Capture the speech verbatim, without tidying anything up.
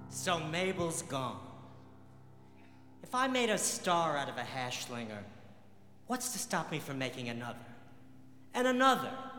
So Mabel's gone. If I made a star out of a hash slinger, what's to stop me from making another? And another?